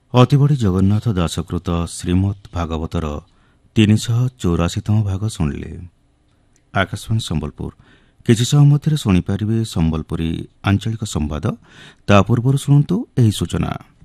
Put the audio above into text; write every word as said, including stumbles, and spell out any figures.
ଅତିବଡ଼ି ଜଗନ୍ନାଥ ଦାସକୃତ ଶ୍ରୀମଦ୍ ଭାଗବତର ତିନିଶହ ଚଉରାଶୀତମ ଭାଗ ଶୁଣିଲେ। ଆକାଶବାଣୀ ସମ୍ବଲପୁର। କିଛି ସମୟ ମଧ୍ୟରେ ଶୁଣିପାରିବେ ସମ୍ବଲପୁରୀ ଆଞ୍ଚଳିକ ସମ୍ବାଦ। ତା ପୂର୍ବରୁ ଶୁଣନ୍ତୁ ଏହି ସୂଚନା।